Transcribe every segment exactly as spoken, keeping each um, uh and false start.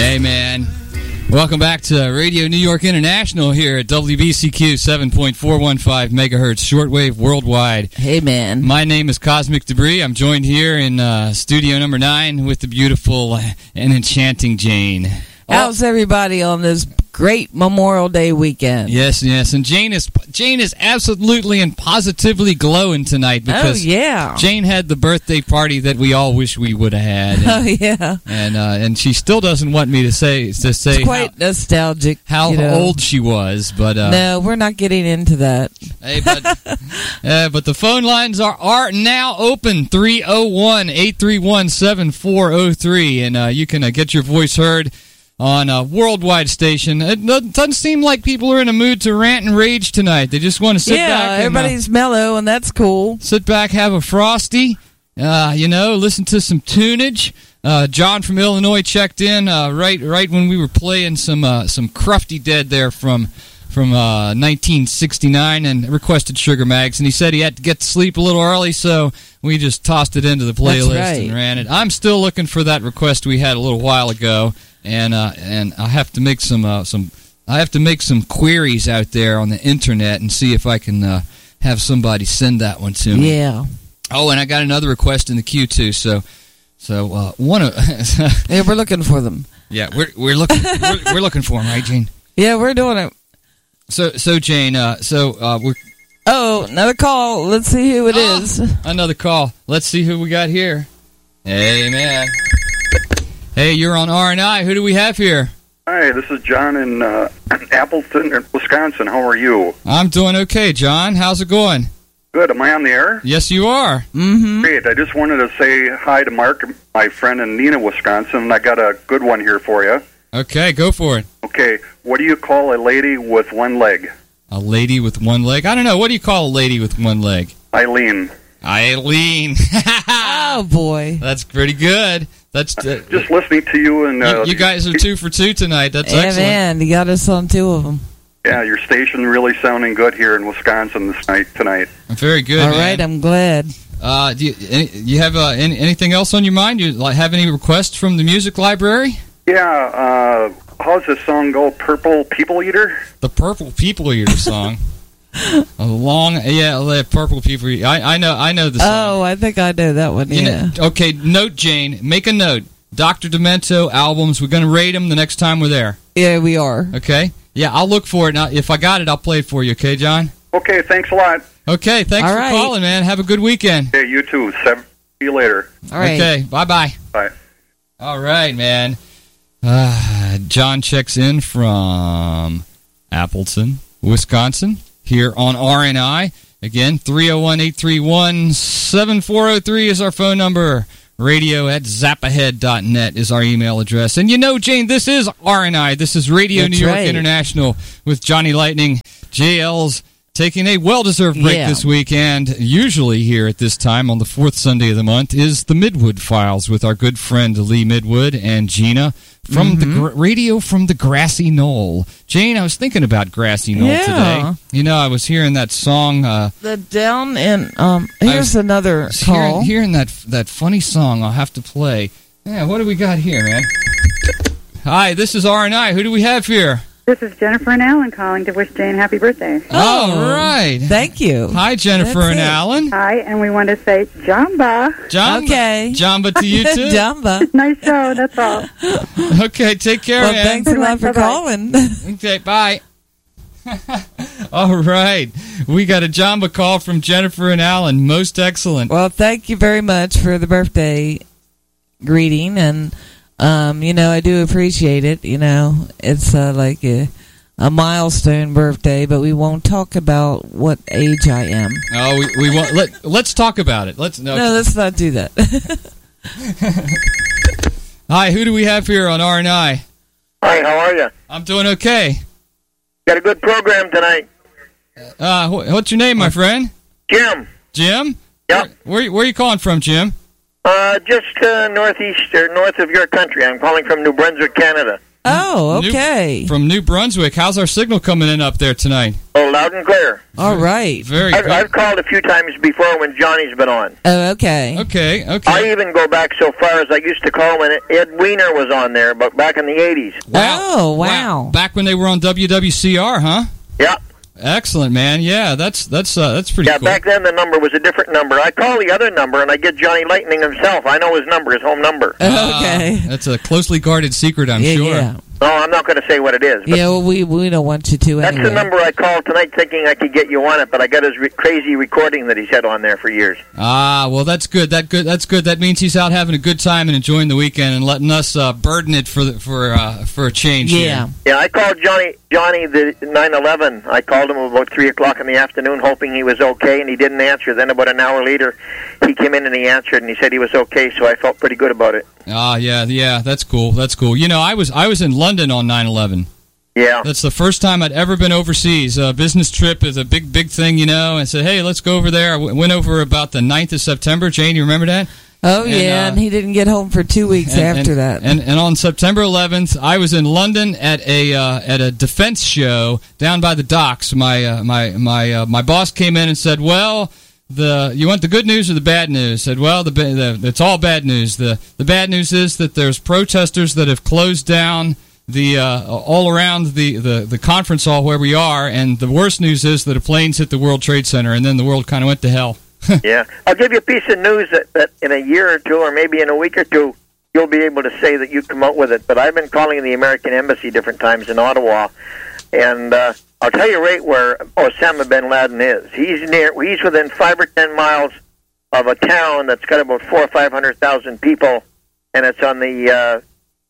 Hey, man. Welcome back to Radio New York International here at W B C Q seven point four one five megahertz shortwave worldwide. Hey, man. My name is Cosmic Debris. I'm joined here in uh, studio number nine with the beautiful and enchanting Jane. How's everybody on this great Memorial Day weekend? Yes, yes. And Jane is Jane is absolutely and positively glowing tonight because oh, yeah. Jane had the birthday party that we all wish we would have had. And, oh, yeah. And uh, and she still doesn't want me to say to say it's quite how, nostalgic. How you know. old she was, but uh, no, we're not getting into that. Hey, but uh, but the phone lines are are now open three oh one, eight three one, seven four oh three, and uh, you can uh, get your voice heard on a worldwide station. It doesn't seem like people are in a mood to rant and rage tonight. They just want to sit yeah, back. Yeah, everybody's and, uh, mellow, and that's cool. Sit back, have a Frosty, uh, you know, listen to some tunage. Uh, John from Illinois checked in uh, right right when we were playing some uh, some Crufty Dead there from from uh, nineteen sixty-nine and requested Sugar Mags, and he said he had to get to sleep a little early, so we just tossed it into the playlist right. and ran it. I'm still looking for that request we had a little while ago. And uh, and I have to make some uh, some I have to make some queries out there on the internet and see if I can uh, have somebody send that one to me. Yeah. Oh, and I got another request in the queue too. So so uh, one of yeah, we're looking for them. Yeah, we're we're looking we're, we're looking for them, right, Jane? Yeah, we're doing it. So so Jane, uh, so uh, we're oh another call. Let's see who it oh, is. Another call. Let's see who we got here. Hey, man. Hey, you're on R and I. Who do we have here? Hi, this is John in uh, Appleton, Wisconsin. How are you? I'm doing okay, John. How's it going? Good. Am I on the air? Yes, you are. Mm-hmm. Great. I just wanted to say hi to Mark, my friend in Neenah, Wisconsin, and I got a good one here for you. Okay, go for it. Okay. What do you call a lady with one leg? A lady with one leg? I don't know. What do you call a lady with one leg? Eileen. Eileen. Oh, boy. That's pretty good. That's uh, just listening to you and uh, you, you guys are two for two tonight. That's yeah, excellent. Man, you got us on two of them. Yeah, your station really sounding good here in Wisconsin this night tonight. Very good. All man. right, I'm glad. Uh, do you, any, you have uh, any, anything else on your mind? You like, have any requests from the music library? Yeah. Uh, how's this song go? Purple People Eater. The Purple People Eater song. A long, yeah, the Purple People. I, I know, I know the song. Oh, I think I know that one. Yeah. You know, okay, note, Jane. Make a note. Doctor Demento albums. We're going to rate them the next time we're there. Yeah, we are. Okay. Yeah, I'll look for it. Now, if I got it, I'll play it for you. Okay, John. Okay. Thanks a lot. Okay. Thanks All for right. calling, man. Have a good weekend. Yeah, you too. Seven. See you later. All right. Okay. Bye bye. Bye. All right, man. Uh, John checks in from Appleton, Wisconsin. Here on R N I. Again, three oh one, eight three one, seven four oh three is our phone number. Radio at zapahead dot net is our email address. And you know, Jane, this is R N I. This is Radio That's New York right. International with Johnny Lightning. J L's taking a well-deserved break yeah. this week. And usually here at this time on the fourth Sunday of the month is the Midwood Files with our good friend Lee Midwood and Gina from mm-hmm. the gr- radio from the Grassy Knoll. Jane, I was thinking about Grassy Knoll yeah. today. You know, I was hearing that song. Uh, the down and um. Here's another call. Hearing, hearing that that funny song, I'll have to play. Yeah, what do we got here, man? Hi, this is R and I. Who do we have here? This is Jennifer and Alan calling to wish Jane happy birthday. Oh, all right. Thank you. Hi, Jennifer That's and it. Hi, Alan. and we want to say Jamba. Jamba. Okay. Jamba to you, too. Jamba. Nice show, that's all. Okay, take care, Well, man. thanks a lot for Bye-bye. calling. Okay, bye. All right. We got a Jamba call from Jennifer and Alan. Most excellent. Well, thank you very much for the birthday greeting, and um, you know, I do appreciate it. You know, it's uh, like a, a milestone birthday, but we won't talk about what age I am. Oh, we, we won't. Let, let's talk about it. Let's no. No, let's not do that. Hi, who do we have here on R and I? Hi, how are you? I'm doing okay. Got a good program tonight. Uh, wh- what's your name, my friend? Jim. Jim? Yep. Where, where, where are you calling from, Jim? Uh, just uh, northeast or north of your country. I'm calling from New Brunswick, Canada. Oh, New- okay. from New Brunswick. How's our signal coming in up there tonight? Oh, loud and clear. All right. Very I've, good. I've called a few times before when Johnny's been on. Oh, okay. Okay, okay. I even go back so far as I used to call when Ed Weiner was on there, but back in the eighties. Oh, wow. Back when they were on W W C R, huh? Yeah. Excellent, man. Yeah, that's that's uh, that's pretty Yeah, cool. back then the number was a different number. I call the other number and I get Johnny Lightning himself. I know his number, his home number. Okay. Uh, that's a closely guarded secret, I'm yeah, sure. yeah. No, I'm not going to say what it is. But Yeah, well, we we don't want you to that's anyway. the number I called tonight thinking I could get you on it, but I got his re- crazy recording that he's had on there for years. Ah, well, that's good. That good. That's good. That means he's out having a good time and enjoying the weekend and letting us uh, burden it for the, for uh, for a change. Yeah. Here. Yeah, I called Johnny Johnny the nine eleven. I called him about three o'clock in the afternoon, hoping he was okay, and he didn't answer. Then about an hour later, he came in and he answered, and he said he was okay. So I felt pretty good about it. Ah, yeah, yeah. That's cool. That's cool. You know, I was I was in London on nine eleven. Yeah. That's the first time I'd ever been overseas. A business trip is a big, big thing, you know. And said, hey, let's go over there. I w- went over about the ninth of September. Jane, you remember that? Oh, And, yeah, uh, and he didn't get home for two weeks And- after and- that. And, and on September eleventh, I was in London at a uh, at a defense show down by the docks. My uh, my my uh, my boss came in and said, "Well, the you want the good news or the bad news?" I said, "Well, the, ba- the it's all bad news. The the bad news is that there's protesters that have closed down the uh, all around the, the, the conference hall where we are, and the worst news is that a plane's hit the World Trade Center, and then the world kind of went to hell." Yeah. I'll give you a piece of news that, that in a year or two, or maybe in a week or two, you'll be able to say that you come out with it. But I've been calling the American Embassy different times in Ottawa, and uh, I'll tell you right where Osama bin Laden is. He's near. He's within five or ten miles of a town that's got about four or five hundred thousand people, and it's on the uh,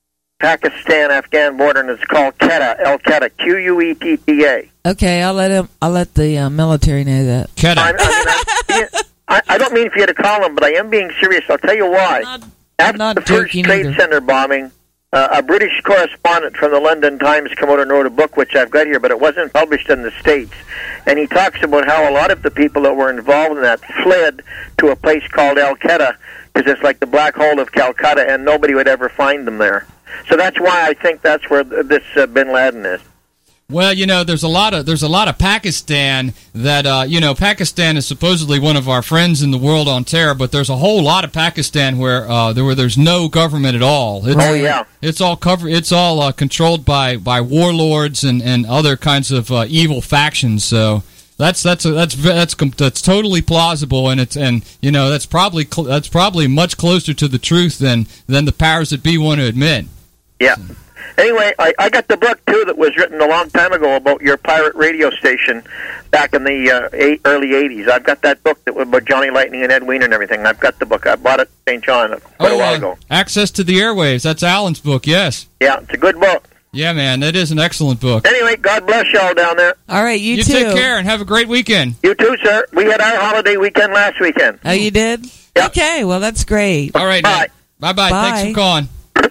Pakistan-Afghan border, and it's called Quetta, El Quetta, Q U E T T A. Okay, I'll let him. I'll let the uh, military know that. Quetta. I, I, mean, I, I, I don't mean for you to call him, but I am being serious. I'll tell you why. Not, After not the first joking Trade either. Center bombing, uh, a British correspondent from the London Times came out and wrote a book, which I've got here, but it wasn't published in the States. And he talks about how a lot of the people that were involved in that fled to a place called El Quetta, because it's like the black hole of Calcutta, and nobody would ever find them there. So that's why I think that's where th- this uh, bin Laden is. Well, you know, there's a lot of there's a lot of Pakistan that uh, you know, Pakistan is supposedly one of our friends in the world on terror, but there's a whole lot of Pakistan where uh, there where there's no government at all. It's, Oh, yeah. it's all cover it's all uh, controlled by, by warlords and, and other kinds of uh, evil factions. So that's that's a, that's that's com- that's totally plausible, and it's and you know that's probably cl- that's probably much closer to the truth than than the powers that be want to admit. Yeah. Anyway, I, I got the book, too, that was written a long time ago about your pirate radio station back in the uh, eight, early eighties. I've got that book that was about Johnny Lightning and Ed Weiner and everything. I've got the book. I bought it at Saint John quite a while uh, ago. Access to the Airwaves. That's Alan's book. Yes. Yeah, it's a good book. Yeah, man, that is an excellent book. Anyway, God bless y'all down there. All right, you, You too. take care and have a great weekend. You too, sir. We had our holiday weekend last weekend. Oh, you did? Yeah. Okay, well, that's great. All right, Bye. Bye bye. Thanks for calling.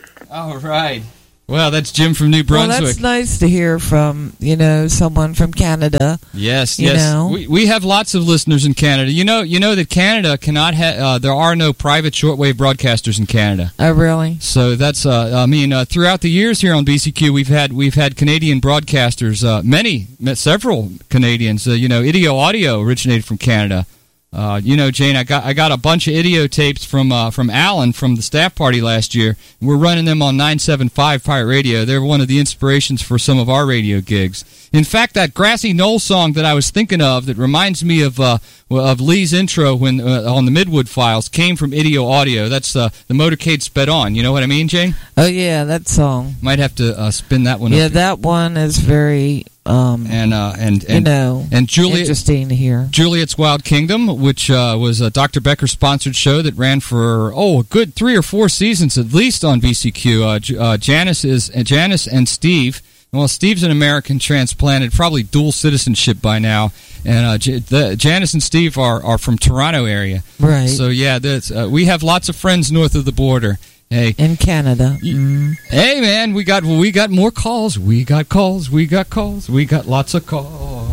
All right. Well, that's Jim from New Well, Brunswick. that's nice to hear from, you know, someone from Canada. Yes, you yes. know. We we have lots of listeners in Canada. You know, you know that Canada cannot have. Uh, there are no private shortwave broadcasters in Canada. Oh, really? So that's. Uh, I mean, uh, throughout the years here on B C Q, we've had we've had Canadian broadcasters. Uh, many, several Canadians. Uh, you know, Idio Audio originated from Canada. Uh, you know, Jane, I got I got a bunch of Idio tapes from uh, from Alan from the staff party last year. We're running them on nine seventy-five Pirate Radio. They're one of the inspirations for some of our radio gigs. In fact, that Grassy Knoll song that I was thinking of that reminds me of uh, of Lee's intro when uh, on the Midwood Files came from Idio Audio. That's uh, the Motorcade Sped On. You know what I mean, Jane? Oh, yeah, that song. Might have to uh, spin that one Yeah, up. that one is very, um, And uh, and and you know, and Juliet. interesting to hear. Juliet's Wild Kingdom, which uh, was a Doctor Becker sponsored show that ran for oh a good three or four seasons at least on B C Q. Uh, J- uh, Janice is uh, Janice and Steve. Well, Steve's an American transplanted, probably dual citizenship by now, and uh, J- the, Janice and Steve are, are from Toronto area. Right. So yeah, that's, uh, we have lots of friends north of the border. Hey, in Canada. Mm. Hey, man, we got we got more calls. We got calls. We got calls. We got lots of calls.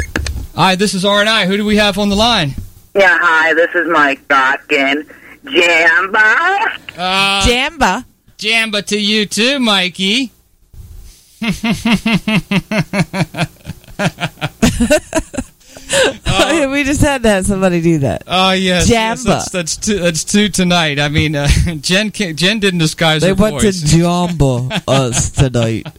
Hi, this is R and I. Who do we have on the line? Yeah, hi, this is Mike Dotkin. Jamba. Uh, Jamba. Jamba to you too, Mikey. Uh, we just had to have somebody do that. Oh yes, yes, Jamba. that's, that's two. That's two tonight. I mean, uh, Jen can't, Jen didn't disguise They her want voice. to jamba us tonight.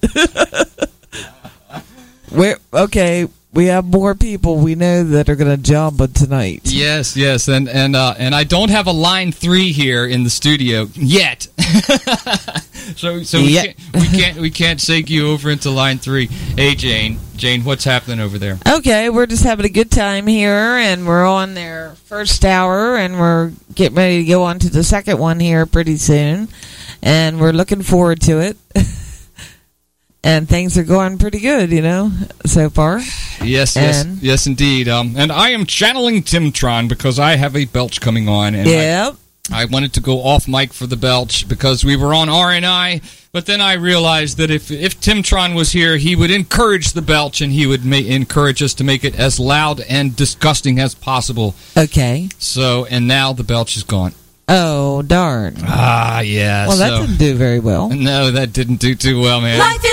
We're okay. We have more people we know that are going to jamba tonight. Yes, yes, and and uh, and I don't have a line three here in the studio yet. so so we, Yet. can't, we can't we can't take you over into line three. Hey Jane, Jane, what's happening over there? Okay, we're just having a good time here, and we're on their first hour, and we're getting ready to go on to the second one here pretty soon, and we're looking forward to it. And things are going pretty good, you know, so far. Yes, And- yes, yes, indeed. Um, and I am channeling Timtron because I have a belch coming on, and I- Yep. I wanted to go off mic for the belch because we were on R N I, but then I realized that if if Timtron was here, he would encourage the belch and he would ma- encourage us to make it as loud and disgusting as possible. Okay. So, and now the belch is gone. Oh, darn. Ah, yeah. Well, that so, didn't do very well. No, that didn't do too well, man. Life